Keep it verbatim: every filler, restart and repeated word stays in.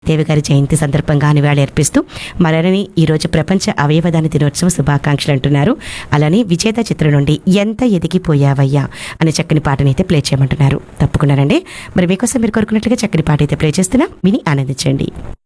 దేవి గారి జయంతి సందర్భంగా నివాళి అర్పిస్తూ మరని ఈరోజు ప్రపంచ అవయవదాన దినోత్సవ శుభాకాంక్షలు అంటున్నారు. అలానే విజేత చిత్రం నుండి ఎంత ఎదిగిపోయావయ్యా అనే చక్కని పాటని అయితే ప్లే చేయమంటున్నారు. తప్పకుండానండి. మరి మీకోసం మీరు కోరుకున్నట్లుగా చక్కని పాట అయితే ప్లే చేస్తున్నా, విని ఆనందించండి.